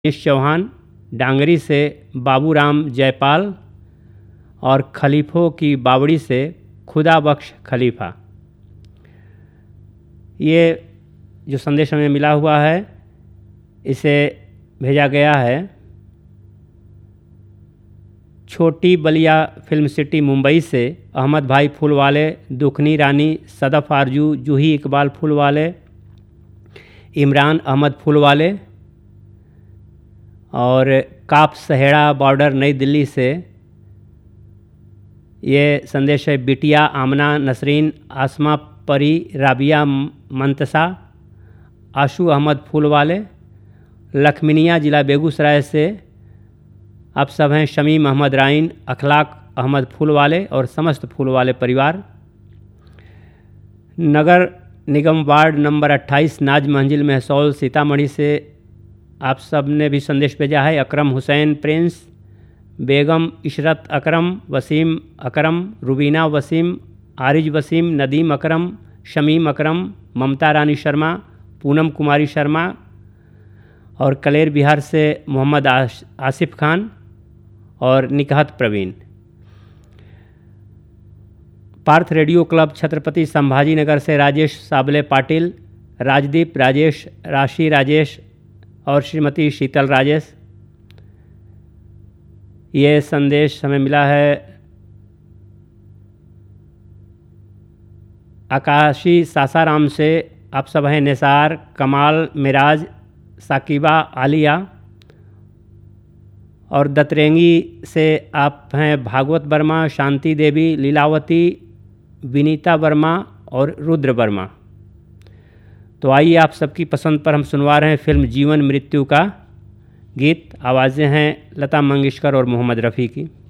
मनीष चौहान, डांगरी से बाबूराम जयपाल और खलीफों की बावड़ी से खुदा बख्श खलीफा। ये जो संदेश हमें मिला हुआ है इसे भेजा गया है छोटी बलिया फिल्म सिटी मुंबई से अहमद भाई फूलवाले, दुखनी रानी, सदफ आरजू, जूही इकबाल फूलवाले, इमरान अहमद फूलवाले और काप सहेड़ा बॉर्डर नई दिल्ली से। ये संदेश है बिटिया आमना, नसरीन, आसमा परी, राबिया मंतसा, आशू अहमद फूलवाले, लखमिनिया ज़िला बेगूसराय से आप सब हैं शमीम अहमद राइन, अखलाक अहमद फूलवाले और समस्त फूलवाले परिवार। नगर निगम वार्ड नंबर 28 नाज मंजिल महसौल सीतामढ़ी से आप सब ने भी संदेश भेजा है। अकरम हुसैन प्रिंस, बेगम इशरत अकरम, वसीम अकरम, रुबीना वसीम, आरिज वसीम, नदीम अकरम, शमीम अकरम, ममता रानी शर्मा, पूनम कुमारी शर्मा और कलेर बिहार से मोहम्मद आसिफ खान और निकहत प्रवीण। पार्थ रेडियो क्लब छत्रपति संभाजी नगर से राजेश साबले पाटिल, राजदीप राजेश, राशि राजेश और श्रीमती शीतल राजेश। ये संदेश हमें मिला है आकाशी सासाराम से। आप सब हैं निसार, कमाल, मिराज, साकिबा, आलिया और दतरेंगी से आप हैं भागवत वर्मा, शांति देवी, लीलावती, विनीता वर्मा और रुद्र वर्मा। तो आइए आप सबकी पसंद पर हम सुनवा रहे हैं फिल्म जीवन मृत्यु का गीत। आवाज़ें हैं लता मंगेशकर और मोहम्मद रफ़ी की।